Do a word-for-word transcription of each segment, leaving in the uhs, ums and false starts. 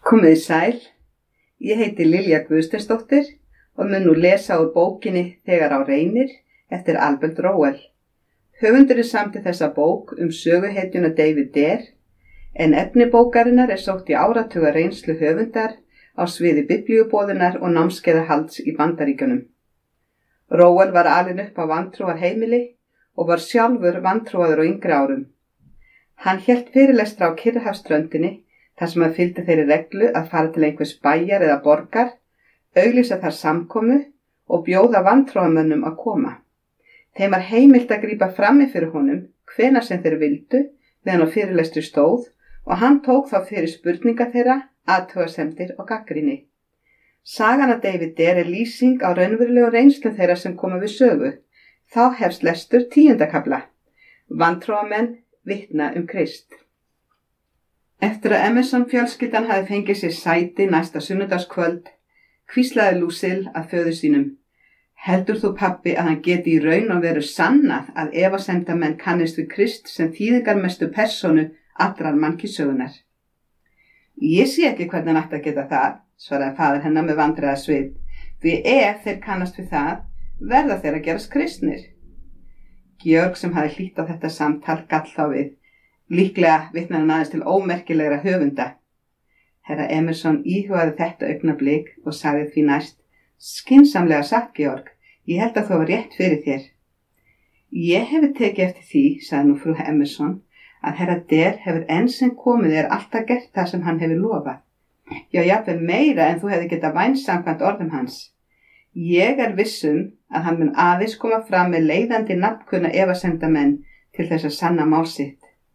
Komiði sæl, ég heiti Lilja Guðsteinsdóttir og mun nú lesa úr bókinni Þegar á reynir eftir Albert Rowell. Höfundurinn samdi þessa bók um söguhetjuna David Dare, en efni bókarinnar er sótt í áratuga reynslu höfundar á sviði biblíuboðunar og námskeiðahalds í Bandaríkjunum. Rowell var alinn upp á vantrúar heimili og var sjálfur vantrúaður á yngri árum. Hann hélt fyrirlestra á Kyrrahafsströndinni þar sem hann fylgdi þeirri reglu að fara til einhvers bæjar eða borgar, auglýsa þar samkomu og bjóða vantrúamönnum að koma. Þeim var heimilt að grípa frammi fyrir honum hvenær sem þeir vildu meðan á fyrirlestri stóð og hann tók þá fyrir spurninga þeirra, athugasemdir og gagnrýni. Sagan af David Dare er lýsing á raunverulegu reynslum þeirra sem koma við sögu. Þá hefst lestur tíunda kafla. Vantrúamenn vitna um Krist. Eftir að Emerson fjölskyldan hafi fengið sér sæti næsta sunnudagskvöld, hvíslaði Lucille að föður sínum: Heldur þú, pabbi, að hann geti í raun og veru sannað að efasemdamenn kannist við Krist sem þýðingarmestu persónu allrar mannkynssögunnar? Ég sé ekki hvernig hann ætti að geta það, svaraði faðir hennar með vandræðasvip, því ef þeir kannast við það, verða þeir að gerast kristnir. Georg, sem hafði hlýtt á þetta samtal, gall þá við: Líklega vitnaði hann aðeins til ómerkilegra höfunda. Herra Emerson íhugaði þetta augnablik og sagði því næst: Skynsamlega sagt, Georg, ég held að þú var rétt fyrir þér. Ég hefði tekið eftir því, sagði nú frú Emerson, að herra Dare hefur enn sem komið er alltaf gert það sem hann hefur lofað. Já, jafnvel meira en þú hefði getað vænst samkvæmt orðum hans. Ég er vissum að hann mun aðeins koma fram með leiðandi nafnkunna efasemdamenn til þess að sanna mál sitt.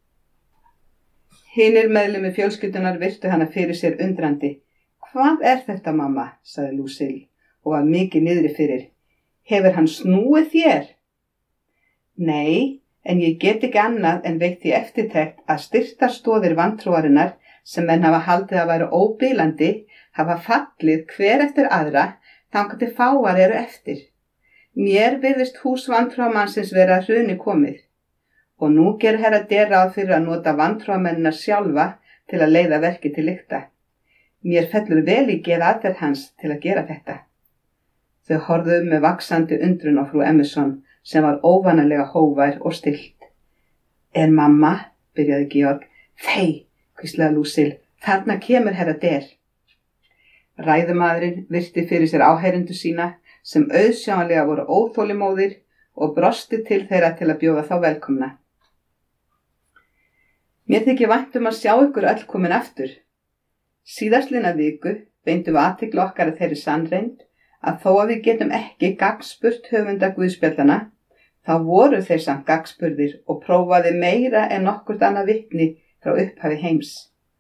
Hinir meðlimi fjölskyldunar virtu hana fyrir sér undrandi. Hvað er þetta, mamma? Sagði Lucille og var mikið niðri fyrir. Hefur hann snúið þér? Nei, en ég get ekki annað en veitt því eftirtekt að styrktarstoðir vantrúarinnar sem menn hafa haldið að væru óbilandi hafa fallið hver eftir aðra þangað til fáar eru eftir. Mér virðist hús vantrúamannsins vera að hruni komið. Og nú ger herra Dare ráð fyrir að nota vantrúamennina sjálfa til að leiða verki til lykta. Mér fellur vel í geð aðferð hans til að gera þetta. Þau horfðu með vaxandi undrun á frú Emerson sem var óvanalega hógvær og stillt. Er mamma, byrjaði Georg. Þey, hvíslaði Lucille, þarna kemur herra Dare. Ræðumaðurinn virti fyrir sér áheyrendur sína sem auðsjáanlega voru óþolimóðir og brosti til þeirra til að bjóða þá velkomna. Mér þykir vænt um að sjá ykkur öll komin aftur. Síðastliðna viku beindum við athygli okkar að þeirri sannreynd að þó að við getum ekki gagnspurt höfunda guðspjallana, þá voru þeir samt gagnspurðir og prófaði meira en nokkurt annað vitni frá upphafi heims.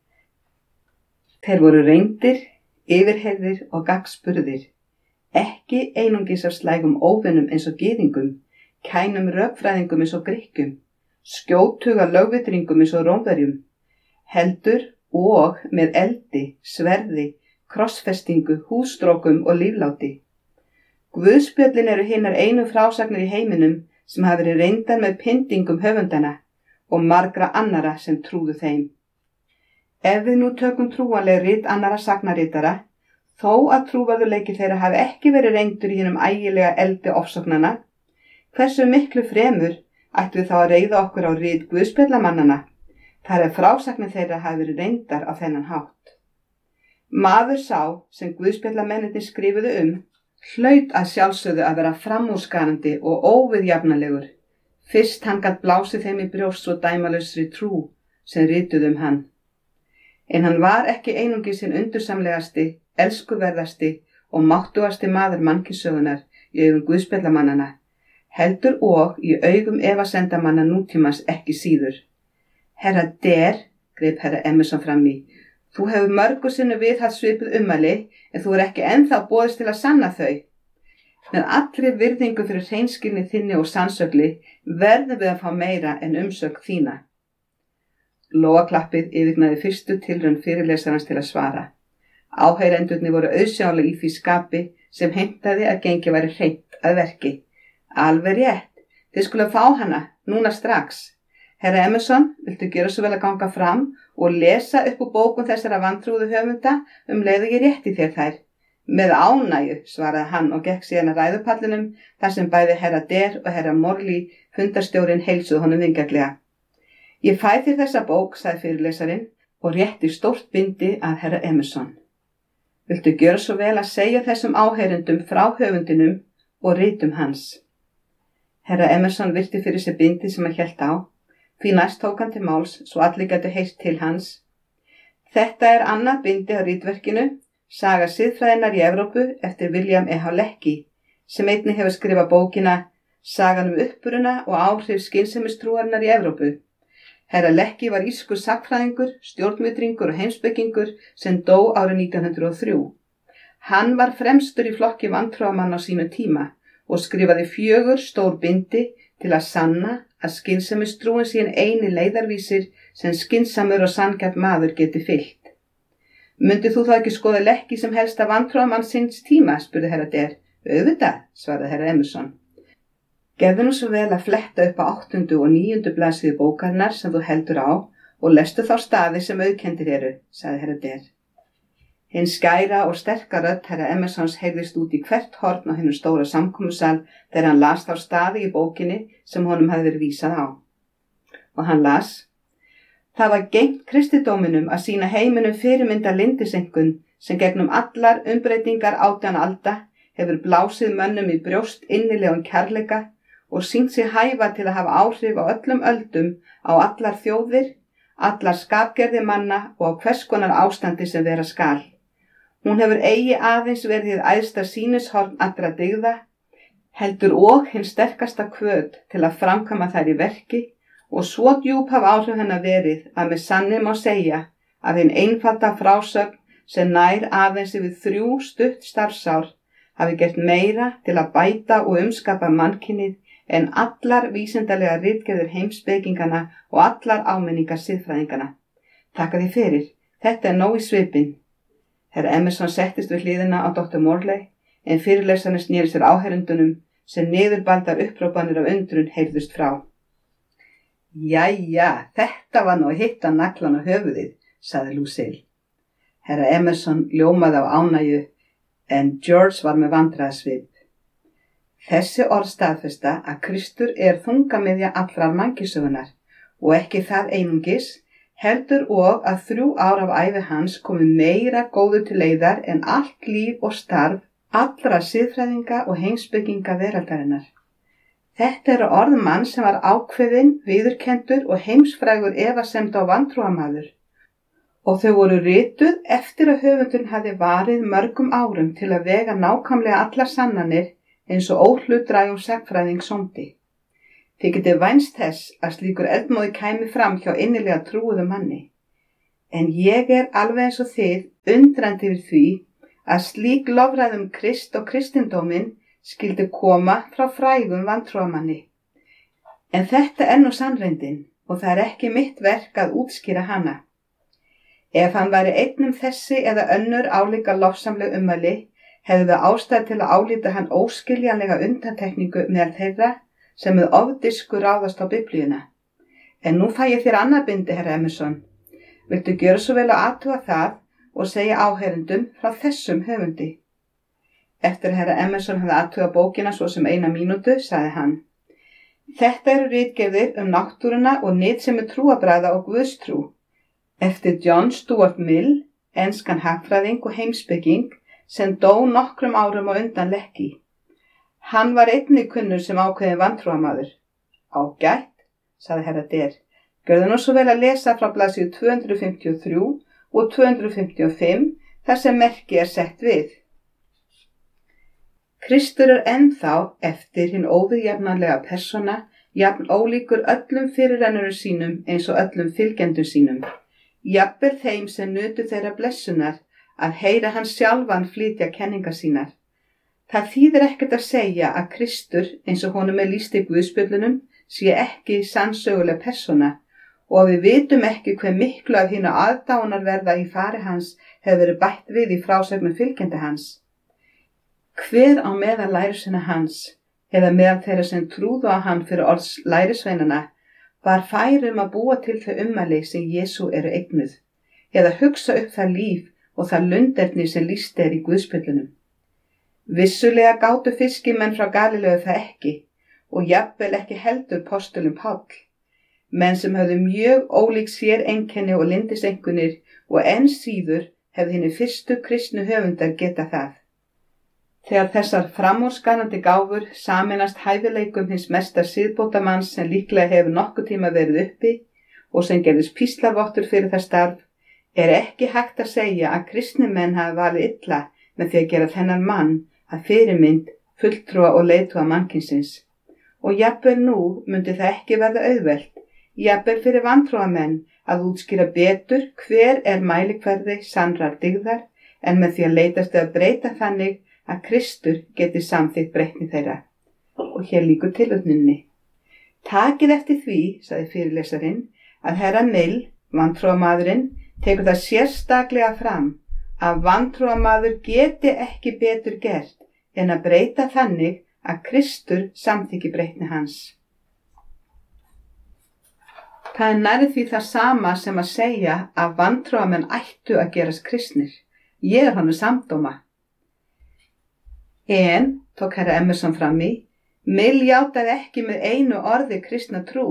Þeir voru reyndir, yfirheyrðir og gagnspurðir, ekki einungis af slægum óvinnum eins og gyðingum, kænum rökfræðingum eins og Grikkjum, skjótuga lögvitringum eins og Rómverjum, heldur og með eldi, sverði, krossfestingu, hússtrókum og lífláti. Guðspjöllin eru hinar einu frásagnir í heiminum sem hafa verið reyndar með pyndingum höfundana og margra annara sem trúðu þeim. Ef við nú tökum trúanleg rit annara sagnaritara, þó að trúverðuleiki þeirra hafi ekki verið reyndur í hinum ægilega eldi ofsóknana, hversu miklu fremur ættu við þá að reiða okkur á rit guðspjallamannana, þar ef frásagnir þeirra hafi verið reyndar á þennan hátt. Maður sá sem guðspjallamennirnir skrifuðu um, hlaut að sjálfsögðu að vera framúrskarandi og óviðjafnalegur. Fyrst hann gat blásið þeim í brjóst svo dæmalausri trú sem rituðu um hann. En hann var ekki einungis hinn undursamlegasti, elskuverðasti og máttugasti maður mannkynssögunnar í augum guðspjallamannana, heldur og í augum efasemdamanna nútímans ekki síður. Herra Dare, greip herra Emerson fram í, þú hefur mörgu sinni viðhaft svipuð ummæli en þú er ekki ennþá boðist til að sanna þau. Með allri virðingu fyrir hreinskilni þinni og sannsögli verðum við að fá meira en umsögn þína. Lóaklappið yfirgnaði fyrstu tilraun fyrirlesarans til að svara. Áheyrendurnir voru auðsjáanlega í því skapi sem heimtaði að gengið væri hreint að verki. Alveg rétt, þið skulle fá hana, núna strax. Herra Emerson, viltu gera svo vel að ganga fram og lesa upp úr bókum þessara vantrúðu höfunda um leið og ég rétti þér þær. Með ánægju, svaraði hann og gekk síðan að ræðupallinum þar sem bæði herra Der og herra Morley, fundarstjórinn, heilsuðu honum vingjarnlega. Ég fæ þér þessa bók, sagði fyrirlesarinn og rétti stórt bindi að herra Emerson. Viltu gjöra svo vel að segja þessum áheyrendum frá höfundinum og ritum hans. Herra Emerson virti fyrir sér bindi sem hann hélt á, því næst tók hann til máls svo allir gætu heyrt til hans. Þetta er annað bindi á ritverkinu, Saga siðfræðinnar í Evrópu eftir William E. Leckie, sem einnig hefur skrifað bókina Sagan um uppruna og áhrif skynsemistrúarinnar í Evrópu. Herra Leckie var írskur sagnfræðingur, stjórnvitringur og heimspekingur sem dó árið nítján hundruð og þrjú. Hann var fremstur í flokki vantrúamanna á sínu tíma og skrifaði fjögur stór bindi til að sanna að skynsemistrúin sé hinn eini leiðarvísir sem skynsamur og sanngjarn maður geti fylgt. Mundið þú þá ekki skoða Leckie sem helsta vantrúamann síns tíma, spurði herra Der. Auðvitað, svaraði herra Emerson. Gerðu nú svo vel að fletta upp á áttundu og níundu blaðsíðu bókarinnar sem þú heldur á og lestu þá staði sem auðkendir eru, sagði herra Der. Hinn skæra og sterka rödd herra Emersons heyrðist út í hvert horn á hinu stóra samkomusal þegar hann las þá staði í bókinni sem honum hafði verið vísað á. Og hann las: Það var gegnt kristidóminum að sýna heiminum fyrirmynda lindisenkun sem gegnum allar umbreytingar átján alda hefur blásið mönnum í brjóst innilegum kærleika og sýnt sig hæfa til að hafa áhrif á öllum öldum á allar þjóðir, allar skapgerði manna og á hvers konar ástandi sem vera skal. Hún hefur eigi aðeins verið hið æðsta sýnishorn allra dygða, heldur og hinn sterkasta hvöt til að framkvæma þær í verki og svo djúp hafa áhrif hennar verið að með sanni má segja að hinn einfalda frásögn sem nær aðeins yfir þrjú stutt starfsár hafi gert meira til að bæta og umskapa mannkynið en allar vísindalega ritgerðir heimspekingana og allar áminningar siðfræðingana. Takka því fyrir, þetta er nóg í svipinn. Herra Emerson settist við hliðina á doktor Morley en fyrirlesarinn sneri sér áheyrendunum sem niðurbaldar upprópanir af undrun heyrðust frá. Jæja, þetta var nú að hitta naglan á höfuðið, sagði Lucille. Herra Emerson ljómaði á ánægju en George var með vandræðasvip. Þessi orð staðfesta að Kristur er þungamiðja allrar mannkynssögunnar og ekki það einungis, heldur og að þrjú ár af ævi hans komi meira góðu til leiðar en allt líf og starf allra siðfræðinga og heimspekinga veraldarinnar. Þetta eru orð mann sem var ákveðinn, viðurkenndur og heimsfrægur efasemda og vantrúamaður og þau voru rituð eftir að höfundurinn hafði varið mörgum árum til að vega nákvæmlega allar sannanir eins og óhlutdrægum sagnfræðing sómdi. Þið getið vænst þess að slíkur eldmóði kæmi fram hjá innilega trúuðu manni. En ég er alveg eins og þið undrandi yfir því að slík lofræðum Krist og kristindóminn skyldi koma frá frægum vantrúamanni. En þetta er nú sannreyndin og það er ekki mitt verk að útskýra hana. Ef hann væri einn um þessi eða önnur álíka lofsamleg ummæli, hefðu við ástæð til að álíta hann óskiljanlega undantekningu meðal þeirra sem með ofdisku ráðast á Biblíuna. En nú fæ ég þér annað bindi, herra Emerson. Viltu gjöra svo vel að athuga það og segja áheyrendum frá þessum höfundi? Eftir að herra Emerson hafði athugað bókina svo sem eina mínútu, sagði hann: Þetta eru ritgerðir um náttúruna og nytsemi trúarbragða og guðstrú, eftir John Stuart Mill, enskan hagfræðing og heimspeking, sem dó nokkrum árum á undan Leckie. Hann var einnig kunnur sem ákveðin vantrúamaður. Ágætt, sagði herra Der. Gjörðu nú svo vel að lesa frá blaðsíðu tvö hundruð fimmtíu og þrjú og tvö hundruð fimmtíu og fimm þar sem merki er sett við. Kristur er ennþá eftir hinn óviðjafnanlega persóna, jafn ólíkur öllum fyrirrennurum sínum eins og öllum fylgjendum sínum. Jafnvel þeim sem nutu þeirra blessunar að heyra hann sjálfan flytja kenningar sínar. Það þýðir ekkert að segja að Kristur, eins og honum er lýst í Guðspjöllunum, sé ekki sannsöguleg persóna og að við vitum ekki hve miklu af hinu aðdáunarverða í fari hans hefur verið bætt við í frásögnum fylgjenda hans. Hver á meðal lærisveina hans, eða meðal þeirra sem trúðu á hann fyrir orðs lærisveinana, var fær um að búa til þau ummæli sem Jesú eru eignuð, eða hugsa upp það líf og það lunderni sem lýst er í Guðspjöllunum. Vissulega gátu fiskimenn frá Galileu það ekki, og jafnvel ekki heldur postulinn Páll, menn sem höfðu mjög ólík sér einkenni og lyndiseinkunnir og enn síður hefði hinni fyrstu kristnu höfundar geta það. Þegar þessar framúrskarandi gáfur sameinast hæfileikum hins mesta siðbótamanns sem líklega hefur nokkuð tíma verið uppi og sem gerðist píslarvottur fyrir það starf, er ekki hægt að segja að kristni menn hafi valið illa með því að gera þennan mann að fyrirmynd, fulltrúa og leiðtoga mannkynsins. Og jafnvel nú myndi það ekki verða auðvelt, jafnvel fyrir vantrúamenn að útskýra betur hver er mælikvarði sannrar dygðar en með því að leitast að breyta þannig að Kristur geti samþykkt breytni þeirra. Og hér lýkur tilvitnuninni. Takið eftir því, sagði fyrirlesarinn, að herra Mill, vantrúamaðurinn, tekur það sérstaklega fram að vantrúamaður geti ekki betur gert en að breyta þannig að Kristur samþykki breytni hans. Það er nærri því það sama sem að segja að vantrúamenn ættu að gerast kristnir. Ég er honum samdóma. En, tók herra Emerson fram í, Mill játaði ekki með einu orði kristna trú.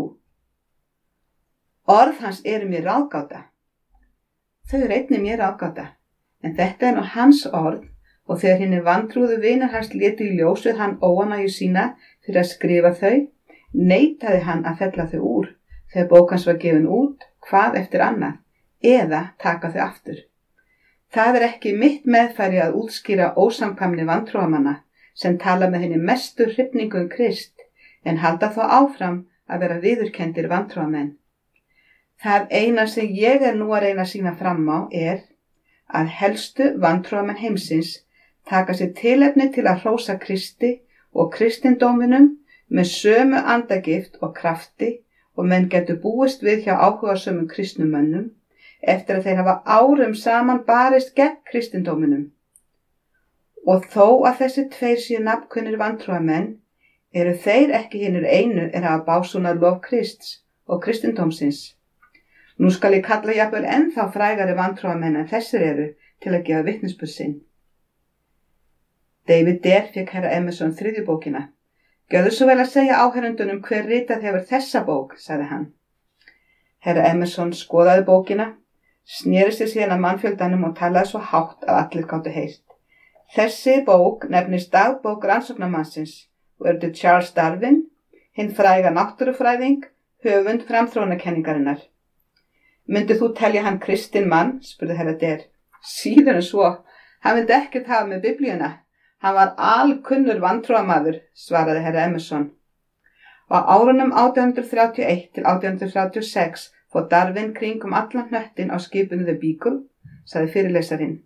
Orð hans eru mér ráðgáta. Þau eru einnig mér ráðgáta, en þetta er nú hans orð og þegar hinni vantrúðu vinar hans létu í ljósuð hann óánægju sína fyrir að skrifa þau, neitaði hann að fella þau úr þegar bók hans var gefin út, hvað eftir annað, eða taka þau aftur. Það er ekki mitt meðfæri að útskýra ósamkvæmni vantrúamanna sem tala með henni mestu hrifningu um Krist en halda þó áfram að vera viðurkenndir vantrúamenn. Það eina sem ég er nú að reyna að sýna fram á er að helstu vantrúamenn heimsins taka sér tilefni til að hrósa Kristi og kristindóminum með sömu andagift og krafti og menn getur búist við hjá áhugasömum kristnumönnum eftir að þeir hafa árum saman barist gegn kristindóminum. Og þó að þessi tveir séu nafnkunnir vantrúamenn, eru þeir ekki hinir einu er að básúna lof Krists og kristindómsins. Nú skal ég kalla jafnvel ennþá frægari vantrúamenn en þessir eru til að gefa vitnisburð sinn. David Dare fékk herra Emerson þriðju bókina. Gjörðu svo vel að segja áheyrendunum hver ritað hefur þessa bók, sagði hann. Herra Emerson skoðaði bókina, sneri sér síðan að mannfjöldanum og talaði svo hátt að allir gátu heyrt. Þessi bók nefnist dagbók rannsóknarmannsins og er til Charles Darwin, hinn fræga náttúrufræðing, höfund framþróunarkenningarinnar. Myndið þú telja hann kristinn mann, spurði herra Dare. Síður en svo, hann vildi ekkert hafa með biblíuna. Hann var alkunnur vantrúamaður, svaraði herra Emerson. Á árunum átján hundruð þrjátíu og eitt til átján hundruð þrjátíu og sex fór Darwin kringum allan hnöttinn á skipinu The Beagle, sagði fyrirlesarinn.